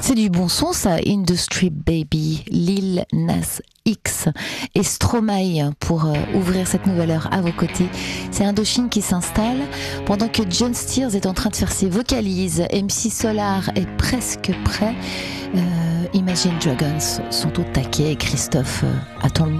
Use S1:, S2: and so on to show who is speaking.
S1: C'est du bon son ça, Industry Baby, Lil Nas X et Stromae pour ouvrir cette nouvelle heure à vos côtés. C'est Indochine qui s'installe pendant que John Steers est en train de faire ses vocalises. MC Solar est presque prêt. Imagine Dragons sont au taquet. Christophe attend le